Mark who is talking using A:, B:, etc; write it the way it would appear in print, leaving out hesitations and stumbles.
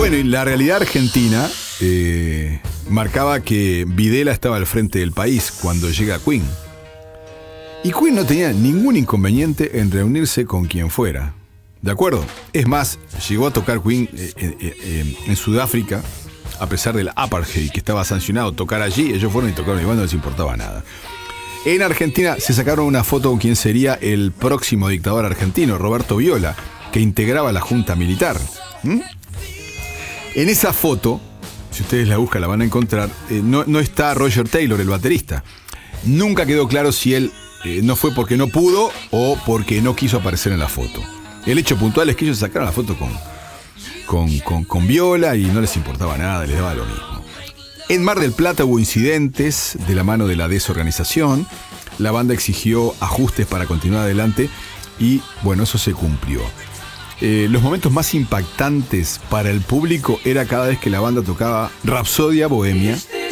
A: Bueno, y la realidad argentina marcaba que Videla estaba al frente del país cuando llega Queen. Y Queen no tenía ningún inconveniente en reunirse con quien fuera. ¿De acuerdo? Es más, llegó a tocar Queen en Sudáfrica, a pesar del apartheid que estaba sancionado tocar allí. Ellos fueron y tocaron igual, no les importaba nada. En Argentina se sacaron una foto con quien sería el próximo dictador argentino, Roberto Viola, que integraba la junta militar. En esa foto, si ustedes la buscan la van a encontrar, no está Roger Taylor, el baterista. Nunca quedó claro si él no fue porque no pudo o porque no quiso aparecer en la foto. El hecho puntual es que ellos sacaron la foto con Viola y no les importaba nada, les daba lo mismo. En Mar del Plata hubo incidentes de la mano de la desorganización. La banda exigió ajustes para continuar adelante y, bueno, eso se cumplió. Los momentos más impactantes para el público era cada vez que la banda tocaba Rapsodia Bohemia